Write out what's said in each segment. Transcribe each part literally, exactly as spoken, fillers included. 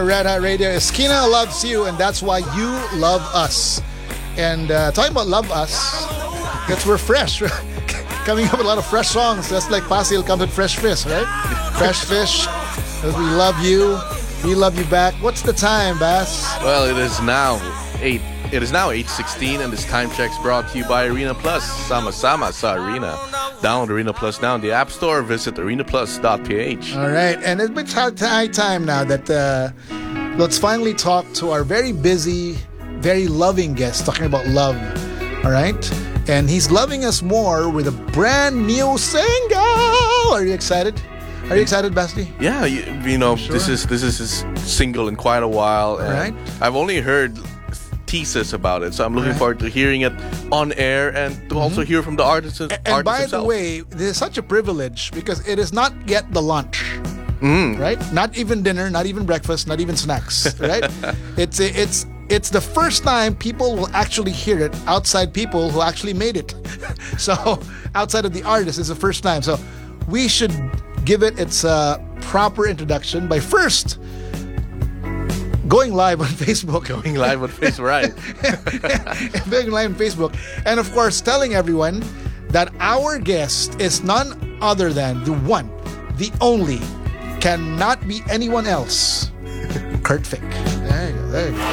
Red Hot Radio. Eskina loves you, and that's why you love us. And uh, talking about love us, because we're fresh. Coming up with a lot of fresh songs. That's like Pasil comes with fresh fish, right? Fresh fish. We love you. We love you back. What's the time, Bass? Well, it is now eight. It is now eight sixteen, and this time check's brought to you by Arena Plus. Sama Sama sa Arena. Download Arena Plus now in the App Store. Visit arena plus dot p h. All right, and it's been high time now that uh, let's finally talk to our very busy, very loving guest talking about love. All right, and he's loving us more with a brand new single. Are you excited? Are you excited, Basti? Yeah, you, you know, Sure. this is this is his single in quite a while, and Right. I've only heard teases about it, so I'm looking Right. forward to hearing it on air and to also hear from the artist. And artist by himself. the way, this is such a privilege because it is not yet the lunch, Mm. right? Not even dinner, not even breakfast, not even snacks, right? it's it's it's the first time people will actually hear it outside people who actually made it. So outside of the artist, it's the first time. So we should give it its uh, proper introduction by first going live on Facebook. Going live on Facebook, right? Going live on Facebook. And of course, telling everyone that our guest is none other than the one, the only, cannot be anyone else, Kurt Fick. There you go, there you go.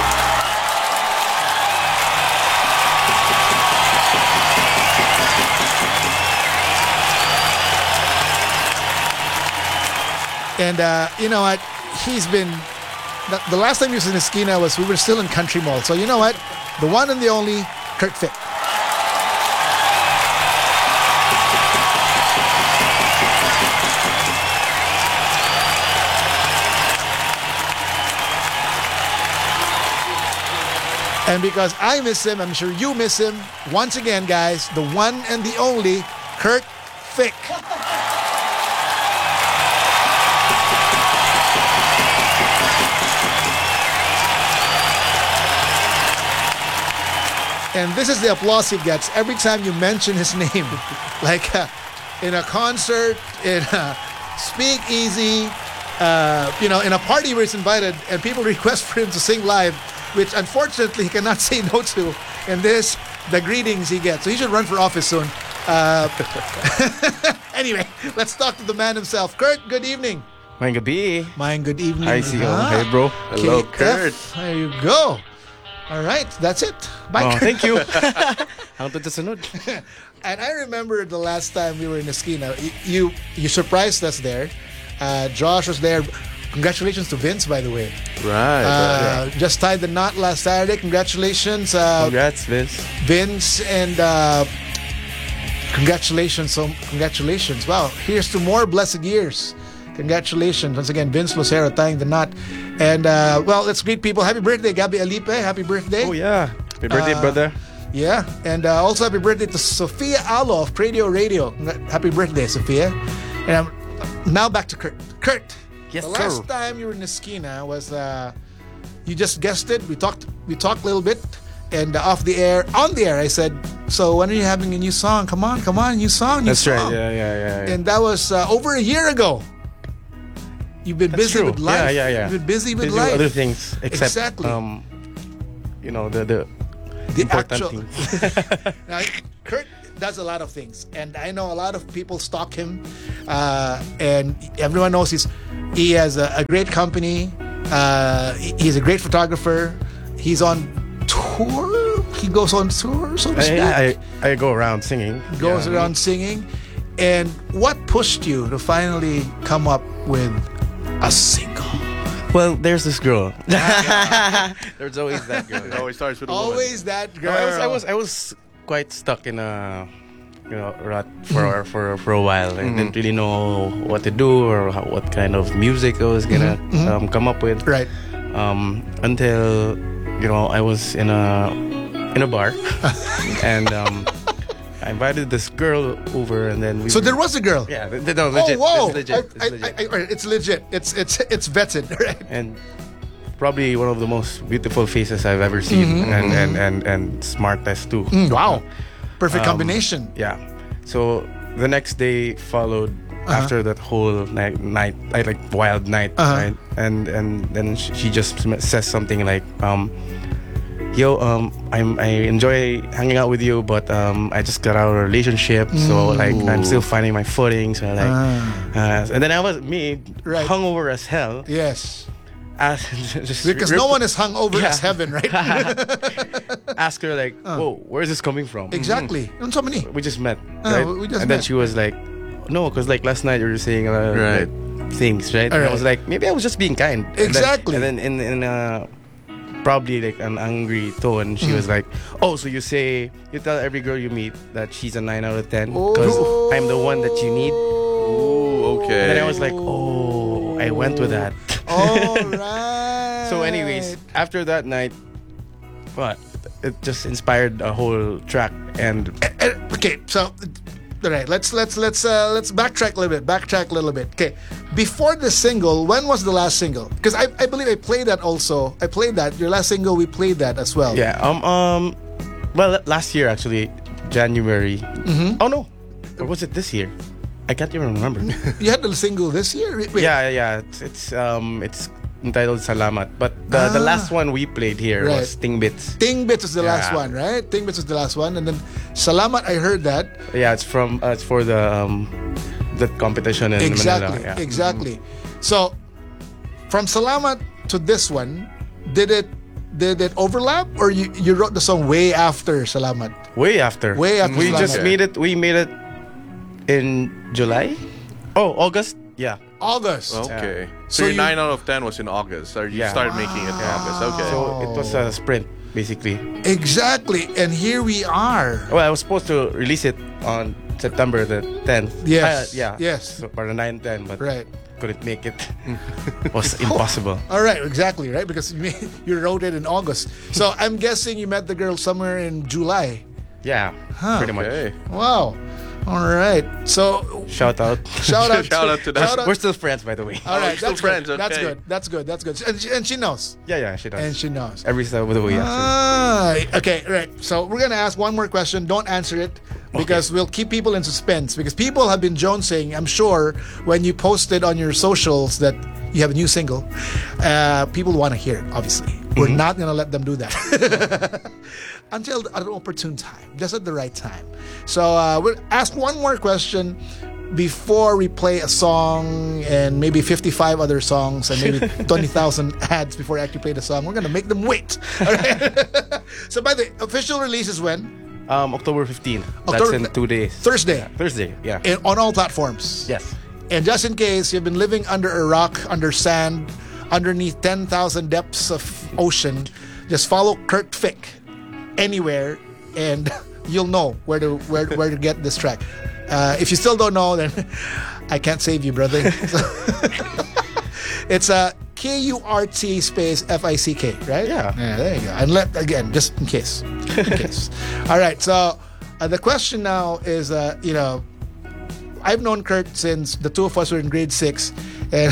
And uh, you know what? He's been... The, the last time he was in Eskina was we were still in Country Mall. So you know what? The one and the only Kurt Fick. And because I miss him, I'm sure you miss him. Once again, guys, the one and the only Kurt Fick. And this is the applause he gets every time you mention his name. Like uh, in a concert, in a speakeasy, uh, you know, in a party where he's invited and people request for him to sing live, which unfortunately he cannot say no to. And this, the greetings he gets. So he should run for office soon. Uh, anyway, let's talk to the man himself. Kurt, good evening. Maayong gabi. Mine, good evening. Hi, C O. Ah, Hey, bro. Hello, K F. Kurt. There you go. All right, that's it. Bye, Oh, Kurt. thank you. Hangtod sa sunod. And I remember the last time we were in Eskina, y- you you surprised us there. Uh, Josh was there. Congratulations to Vince, by the way. Right. Uh, just tied the knot last Saturday. Congratulations, uh, Congrats, Vince. Vince, and uh, congratulations. So congratulations. Wow. Here's to more blessed years. Congratulations once again, Vince Lucero tying the knot. And uh, well, let's greet people. Happy birthday, Gabby Alipe. Happy birthday. Oh, yeah. Happy birthday, Uh, brother. Yeah, and uh, also happy birthday to Sophia Alo of Radio Radio. Happy birthday, Sophia. And um, now back to Kurt. Kurt, Yes, the last sir. time you were in Eskina was, uh, you just guessed it. We talked, we talked a little bit, and uh, off the air, on the air, I said, "So when are you having a new song? Come on, come on, new song, new That's song." right. Yeah, yeah, yeah. yeah. And that was uh, over a year ago. You've been That's busy true. with life. Yeah, yeah, yeah. You've been busy with Busy life. other things, except, Exactly. um, you know, the, the, The important actual- things. Now, Kurt does a lot of things, and I know a lot of people stalk him, uh, and everyone knows he's he has a, a great company. Uh, he- he's a great photographer. He's on tour. He goes on tour, so to speak. I, I, I go around singing. goes Yeah. around singing. And what pushed you to finally come up with a single? Well, there's this girl. There's always that girl. It always starts with a woman. Always that girl. No, I was, I was, I was quite stuck in a, you know, rut for for for a while. I didn't really know what to do or how, what kind of music I was gonna um, come up with. right. Um, until you know, I was in a in a bar, and um, I invited this girl over, and then we. So there was a girl. Yeah, th- th- no, legit. Oh, whoa! It's legit. I- It's I- legit. I- I- alright, it's legit. It's it's it's vetted, right? and probably one of the most beautiful faces I've ever seen, and, and and and smartest too. Mm, wow, perfect Um, combination. Yeah. So the next day followed after that whole night, night I like wild night, Uh-huh. right? And and then she she just sm- says something like, um, "Yo, um, I'm I enjoy hanging out with you, but um, I just got out of a relationship, so like I'm still finding my footing." So like, uh, and then I was me Right. hungover as hell. Yes. Ask, just Because rip- no one is hung over Yeah. as heaven, right? ask her like, "Whoa, where is this coming from?" Exactly. And so many. We just met, Ah, right? we just and met. then she was like, "No, because like last night you were saying uh, Right. like, things, right?" And Alright. I was like, "Maybe I was just being kind." And then- Exactly. And then, in in uh, probably like an angry tone, she Mm. was like, "Oh, so you say you tell every girl you meet that she's a nine out of ten because Oh. I'm the one that you need." Ooh, okay. And then I was like, "Oh, I went with that." All right. So, anyways, after that night, what? It just inspired a whole track, and Eh, okay, so all right, let's let's let's uh, let's backtrack a little bit. Backtrack a little bit. Okay, before the single, when was the last single? Because I, I believe I played that also. I played that your last single. We played that as well. yeah, um, um, well, last year actually, January. Mm-hmm. Oh no, or was it this year? I can't even remember. You had the single this year. Wait, yeah, yeah, yeah. It's, it's um, it's entitled Salamat, but the the Ah. last one we played here Right. was Ting Bits. Ting Bits was the last Yeah. one, right? Ting Bits was the last one, and then Salamat. I heard that Yeah, it's from uh, it's for the um, the competition in exactly, Manila. Yeah. exactly. So from Salamat to this one, did it did it overlap, or you you wrote the song way after Salamat? Way after. Way after We just Salamat. made it. We made it in July. Oh, August. Yeah. August. Okay. So So, your you- nine out of ten was in August, or you Yeah. started making it in August. Okay. So it was a sprint, basically. Exactly, and here we are. Well, I was supposed to release it on September the tenth. Yes, Uh, yeah. yes. So for the nine ten, but Right. couldn't make it. It was impossible. All right, exactly, right? Because you, made- you wrote it in August. So I'm guessing you met the girl somewhere in July. Yeah. Huh. Pretty much. Okay. Wow. All right. So Shout out. shout out, Shout out to that. shout out- We're still friends, by the way. All Oh, right, you're still that's friends, good. That's okay. good. That's good. That's good. And she, and she knows. Yeah, yeah, she does. And she knows. Every step of the way, actually. Ah, okay, right. So we're gonna ask one more question. Don't answer it because we'll keep people in suspense. Because people have been jonesing, I'm sure, when you posted on your socials that you have a new single. Uh, people want to hear it. Obviously, we're not gonna let them do that until at an opportune time, just at the right time. So uh, we'll ask one more question before we play a song and maybe fifty-five other songs and maybe twenty thousand ads before I actually play the song. We're going to make them wait. All right? So by the official release is when? Um, October fifteenth. October- That's in two days. Thursday. Thursday, yeah. In, on all platforms. Yes. And just in case you've been living under a rock, under sand, underneath ten thousand depths of ocean, just follow Kurt Fick anywhere and you'll know where to where, where to get this track. Uh, if you still don't know, then I can't save you, brother. So it's a K U R T space F I C K, right? Yeah. Yeah, there you go. And let, again, just in case. In case. All right, so uh, the question now is, uh, you know, I've known Kurt since the two of us were in grade six, and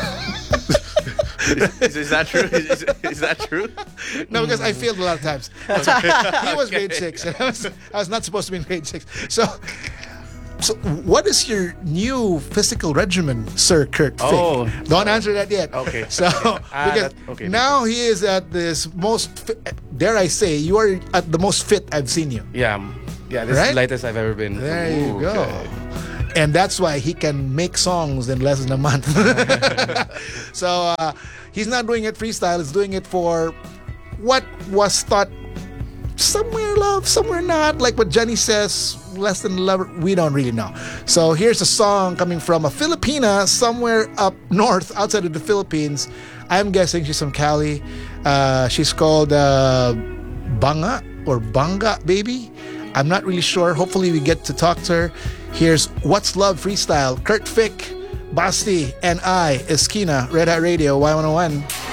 is, is that true? Is, is, is that true? no, because I failed a lot of times. So, he was grade six, and I was, I was not supposed to be in grade six. So, so what is your new physical regimen, Sir Kurt Fick? Oh. Don't answer that yet. Okay. So, Ah, because that- okay. now he is at this most, fi- dare I say, you are at the most fit I've seen you. Yeah. um, Yeah, this is Right? the lightest I've ever been. There you Ooh, go. okay. And that's why he can make songs in less than a month. So uh, he's not doing it freestyle. He's doing it for what was thought somewhere love, somewhere not. Like what Jenny says, less than love. We don't really know. So here's a song coming from a Filipina somewhere up north, outside of the Philippines. I'm guessing she's from Cali. Uh, she's called uh, Banga or Banga Baby. I'm not really sure. Hopefully we get to talk to her. Here's What's Love Freestyle. Kurt Fick, Basti, and I, Eskina, Red Hat Radio, Y one oh one.